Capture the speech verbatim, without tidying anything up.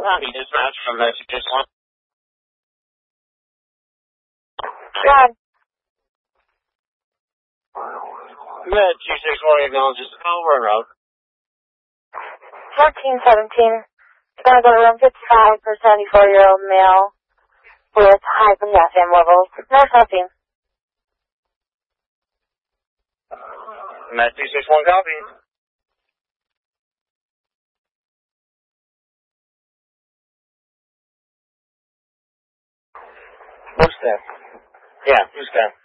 Copy dispatch from messages one. God. Med two six one acknowledges the call. We're en route. fourteen seventeen. It's going to go to room fifty-five for a seventy-four-year-old male with high potassium levels. No helping. Med two six one copy. Who's that? Yeah, who's that?